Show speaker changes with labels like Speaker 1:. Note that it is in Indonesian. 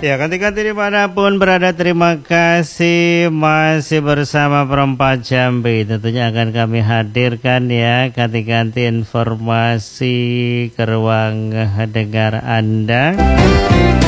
Speaker 1: Ya, ganti-ganti dimanapun berada, terima kasih masih bersama Perempat Jambi. Tentunya akan kami hadirkan ya ganti-ganti informasi ke ruang dengar Anda.